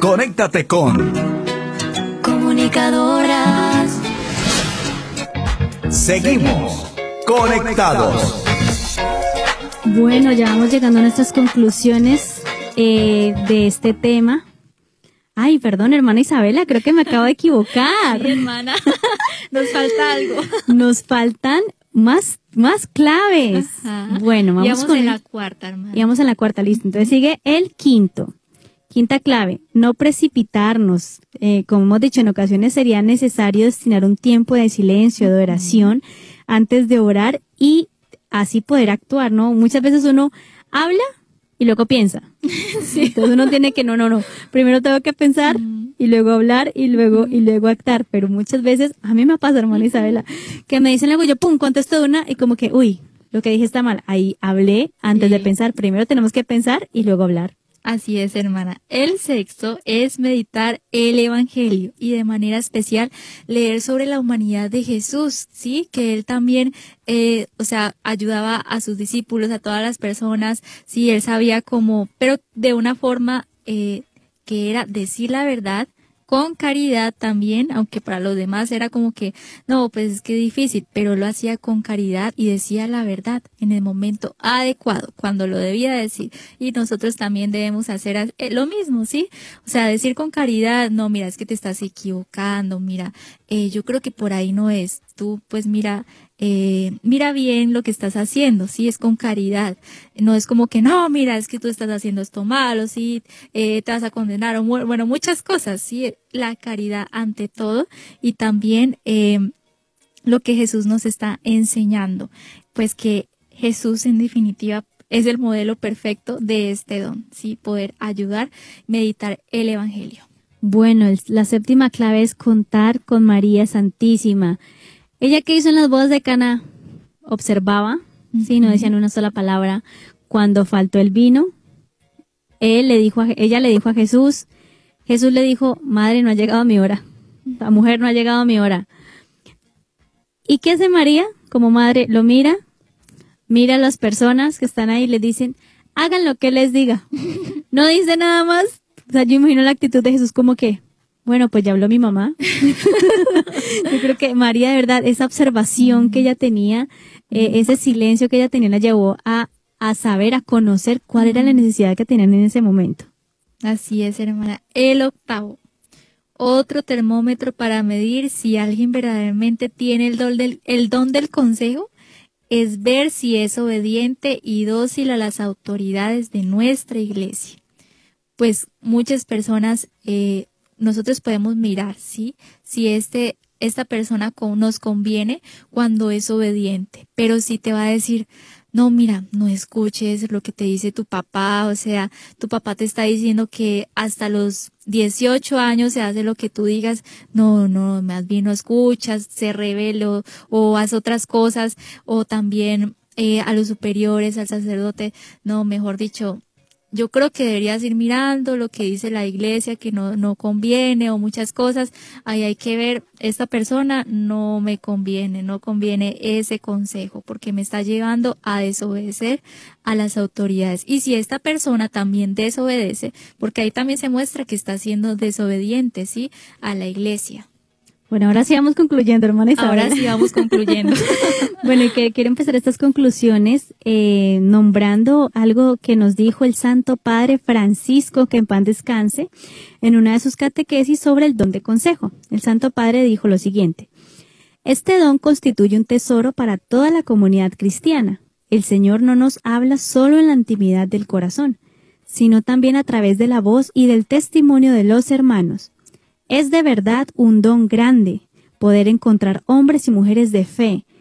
Conéctate con Comunicadoras. Seguimos conectados. Bueno, ya vamos llegando a nuestras conclusiones de este tema. Ay, perdón, hermana Isabela, creo que me acabo de equivocar. Sí, hermana, nos falta algo. Nos faltan más claves. Ajá. Bueno, vamos con la cuarta, hermana. Íbamos en la cuarta, listo. Entonces sigue el quinto. Quinta clave, no precipitarnos. Como hemos dicho, en ocasiones sería necesario destinar un tiempo de silencio, de oración, antes de orar y así poder actuar, ¿no? Muchas veces uno habla y luego piensa. Sí. Entonces uno tiene que, no. Primero tengo que pensar y luego hablar y luego actuar. Pero muchas veces, a mí me pasa, hermana Isabela, que me dicen algo, yo contesto de una y como que, lo que dije está mal. Ahí hablé antes de pensar. Primero tenemos que pensar y luego hablar. Así es, hermana. El sexto es meditar el Evangelio y de manera especial leer sobre la humanidad de Jesús, ¿sí? Que él también, ayudaba a sus discípulos, a todas las personas, sí, él sabía cómo, pero de una forma que era decir la verdad, con caridad también, aunque para los demás era como que, no, pues es que difícil, pero lo hacía con caridad y decía la verdad en el momento adecuado, cuando lo debía decir. Y nosotros también debemos hacer lo mismo, ¿sí? O sea, decir con caridad, no, mira, es que te estás equivocando, mira, yo creo que por ahí no es. Tú, pues mira bien lo que estás haciendo, sí, es con caridad. No es como que, no, mira, es que tú estás haciendo esto malo, sí, te vas a condenar, bueno, muchas cosas, sí, la caridad ante todo y también lo que Jesús nos está enseñando, pues que Jesús en definitiva es el modelo perfecto de este don, sí, poder ayudar, meditar el Evangelio. Bueno, la séptima clave es contar con María Santísima. Ella que hizo en las bodas de Caná, observaba, sí, no decían una sola palabra. Cuando faltó el vino, ella le dijo a Jesús, Jesús le dijo, madre, no ha llegado mi hora, la mujer no ha llegado mi hora. ¿Y qué hace María? Como madre, lo mira a las personas que están ahí y le dicen, hagan lo que les diga. No dice nada más. O sea, yo imagino la actitud de Jesús como que, bueno, pues ya habló mi mamá. Yo creo que María, de verdad, esa observación que ella tenía, ese silencio que ella tenía, la llevó a saber, a conocer cuál era la necesidad que tenían en ese momento. Así es, hermana. El octavo. Otro termómetro para medir si alguien verdaderamente tiene el don del consejo es ver si es obediente y dócil a las autoridades de nuestra iglesia. Pues muchas personas, nosotros podemos mirar, ¿sí? Si esta persona nos conviene cuando es obediente, pero si te va a decir, no, mira, no escuches lo que te dice tu papá, o sea, tu papá te está diciendo que hasta los 18 años se hace lo que tú digas, no, más bien no escuchas, se rebela o haz otras cosas, o también a los superiores, al sacerdote, no, mejor dicho, yo creo que deberías ir mirando lo que dice la iglesia, que no conviene o muchas cosas. Ahí hay que ver, esta persona no me conviene, no conviene ese consejo porque me está llevando a desobedecer a las autoridades. Y si esta persona también desobedece, porque ahí también se muestra que está siendo desobediente, ¿sí? A la iglesia. Bueno, ahora sí vamos concluyendo, hermana Isabel. Ahora sí vamos concluyendo. Bueno, y que quiero empezar estas conclusiones nombrando algo que nos dijo el Santo Padre Francisco, que en paz descanse, en una de sus catequesis sobre el don de consejo. El Santo Padre dijo lo siguiente: este don constituye un tesoro para toda la comunidad cristiana. El Señor no nos habla solo en la intimidad del corazón, sino también a través de la voz y del testimonio de los hermanos. Es de verdad un don grande poder encontrar hombres y mujeres de fe,